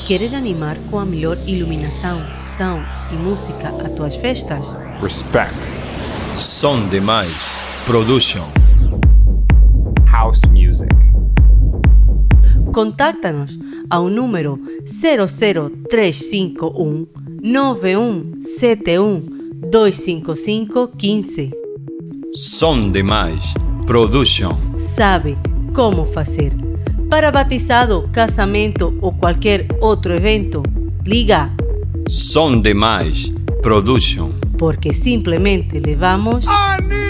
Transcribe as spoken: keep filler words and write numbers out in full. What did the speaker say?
Queres animar com a melhor iluminação, som e música a tuas festas? Respect. Som demais. Production. House music. Contáctanos ao número zero zero três cinco um nove um sete um dois cinco cinco um cinco. Som demais. Production. Sabe como fazer. Para batizado, casamento ou qualquer outro evento, liga. Som demais. Production. Porque simplesmente levamos... Anima!